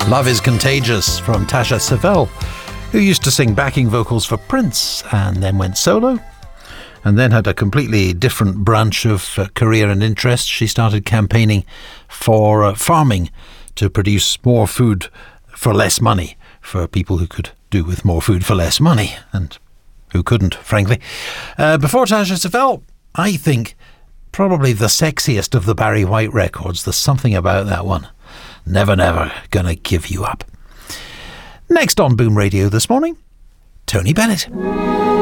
Love is Contagious from Tasha Savell, who used to sing backing vocals for Prince and then went solo, and then had a completely different branch of career and interest. She started campaigning for farming to produce more food for less money for people who could do with more food for less money, and who couldn't, frankly. Before Tasha Savell, I think probably the sexiest of the Barry White records. There's something about that one. Never, never gonna give you up. Next on Boom Radio this morning, Tony Bennett.